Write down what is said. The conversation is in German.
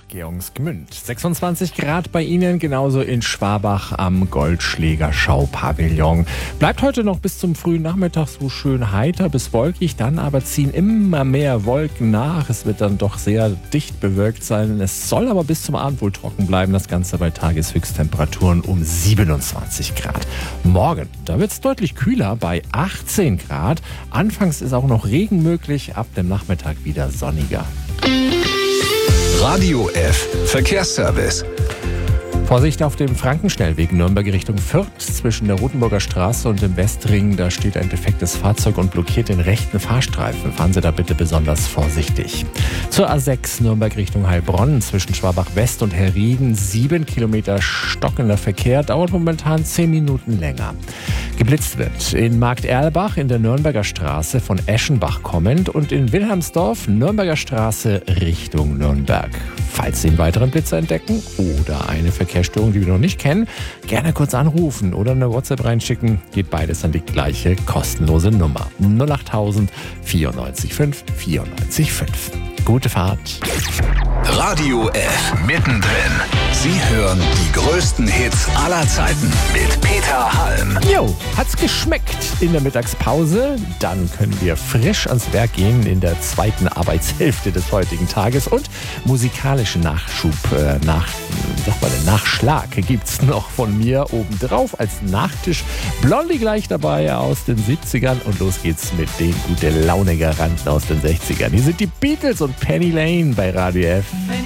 Georgsgmünd. 26 Grad bei Ihnen, genauso in Schwabach am Goldschläger-Schaupavillon. Bleibt heute noch bis zum frühen Nachmittag so schön heiter bis wolkig, dann aber ziehen immer mehr Wolken nach. Es wird dann doch sehr dicht bewölkt sein. Es soll aber bis zum Abend wohl trocken bleiben. Das Ganze bei Tageshöchsttemperaturen um 27 Grad. Morgen, da wird es deutlich kühler bei 18 Grad. Anfangs ist auch noch Regen möglich, ab dem Nachmittag wieder sonniger. Radio F Verkehrsservice. Vorsicht auf dem Frankenschnellweg Nürnberg Richtung Fürth zwischen der Rotenburger Straße und dem Westring. Da steht ein defektes Fahrzeug und blockiert den rechten Fahrstreifen. Fahren Sie da bitte besonders vorsichtig. Zur A6 Nürnberg Richtung Heilbronn zwischen Schwabach West und Herrieden. 7 Kilometer stockender Verkehr, dauert momentan 10 Minuten länger. Geblitzt wird in Markt-Erlbach in der Nürnberger Straße von Eschenbach kommend und in Wilhelmsdorf Nürnberger Straße Richtung Nürnberg. Falls Sie einen weiteren Blitzer entdecken oder eine Verkehrsstörung, die wir noch nicht kennen, gerne kurz anrufen oder eine WhatsApp reinschicken. Geht beides an die gleiche kostenlose Nummer. 08000 94 5 94 5. Gute Fahrt. Radio F mittendrin. Sie hören die größten Hits aller Zeiten mit Peter Halm. Jo, hat's geschmeckt in der Mittagspause? Dann können wir frisch ans Werk gehen in der zweiten Arbeitshälfte des heutigen Tages und musikalischen Nachschlag gibt's noch von mir obendrauf als Nachtisch. Blondie gleich dabei aus den 70ern und los geht's mit den gute Laune-Garanten aus den 60ern. Hier sind die Beatles und Penny Lane bei Radio F.